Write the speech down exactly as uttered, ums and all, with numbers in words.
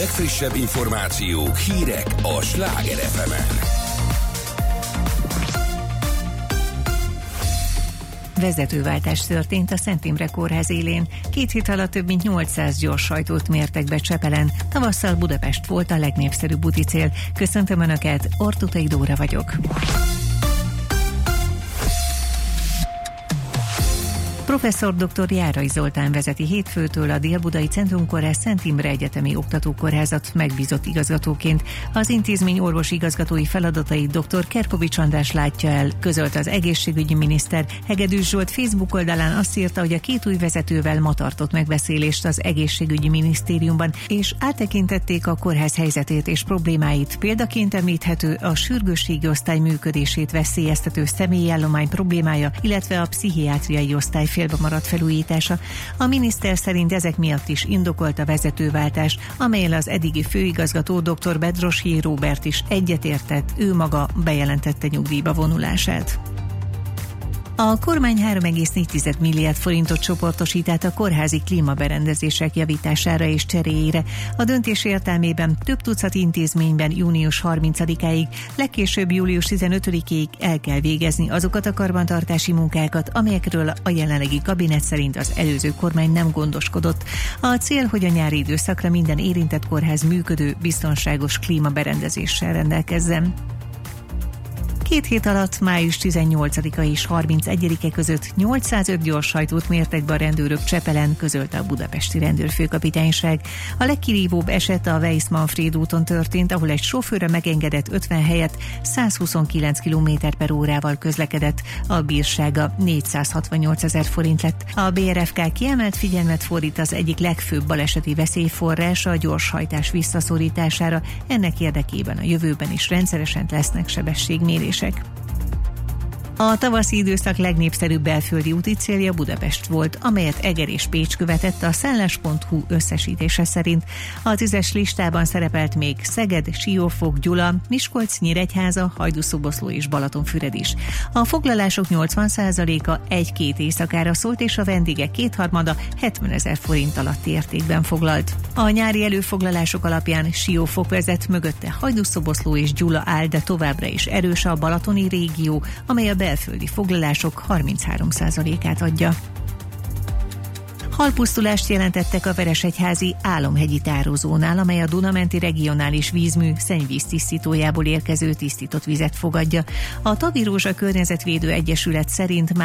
legfrissebb információk, hírek a Sláger ef emen. Vezetőváltás történt a Szent Imre Kórház élén. Két hét alatt több mint nyolcszáz gyors sajtót mértek be Csepelen. Tavasszal Budapest volt a legnépszerűbb úticél. Köszöntöm Önöket, Ortutai Dóra vagyok. Professzor dr. Járai Zoltán vezeti hétfőtől a Dél-Budai Centrumkórház Szent Imre Egyetemi Oktatókórházat megbízott igazgatóként. Az intézmény orvosi igazgatói feladatait dr. Kerkovics András látja el, közölte az egészségügyi miniszter. Hegedűs Zsolt Facebook oldalán azt írta, hogy a két új vezetővel ma tartott megbeszélést az egészségügyi minisztériumban, és áttekintették a kórház helyzetét és problémáit. Példaként említhető a sürgősségi osztály működését veszélyeztető személyállomány problémája, illetve a pszichiátriai osztály félbe maradt felújítása. A miniszter szerint ezek miatt is indokolt a vezetőváltás, amellyel az eddigi főigazgató dr. Bedrossi Róbert is egyetértett, ő maga bejelentette nyugdíjba vonulását. A kormány három egész négy milliárd forintot csoportosít át a kórházi klímaberendezések javítására és cseréjére. A döntés értelmében több tucat intézményben június harmincadikáig, legkésőbb július tizenötödikéig el kell végezni azokat a karbantartási munkákat, amelyekről a jelenlegi kabinet szerint az előző kormány nem gondoskodott. A cél, hogy a nyári időszakra minden érintett kórház működő, biztonságos klímaberendezéssel rendelkezzen. Két hét alatt május tizennyolcadika és harmincegyedike között nyolcszázöt gyors sajtót mértek be a rendőrök Csepelen, közölte a budapesti rendőrfőkapitányság. A legkirívóbb eset a Weiss-Manfréd úton történt, ahol egy sofőrre megengedett ötven helyett százhuszonkilenc kilométer per órával közlekedett. A bírsága négyszázhatvannyolc ezer forint lett. A bé er ef ká kiemelt figyelmet fordít az egyik legfőbb baleseti veszélyforrás, a gyorshajtás visszaszorítására. Ennek érdekében a jövőben is rendszeresen lesznek sebességmérések. A tavaszi időszak legnépszerűbb belföldi úti célja Budapest volt, amelyet Eger és Pécs követett a szállás pont hú összesítése szerint. A tízes listában szerepelt még Szeged, Siófok, Gyula, Miskolc, Nyíregyháza, Hajdúszoboszló és Balatonfüred is. A foglalások nyolcvan százaléka egy-két éjszakára szólt, és a vendégek kétharmada hetvenezer forint alatti értékben foglalt. A nyári előfoglalások alapján Siófok vezet, mögötte Hajdúszoboszló és Gyula áll, de továbbra is erős a balatoni régió, amely a belföldi foglalások harminchárom százalékát adja. Halpusztulást jelentettek a Veresegyházi Álomhegyi tározónál, amely a Duna-menti regionális vízmű szennyvíz tisztítójából érkező tisztított vizet fogadja. A Tavirózsa Környezetvédő Egyesület szerint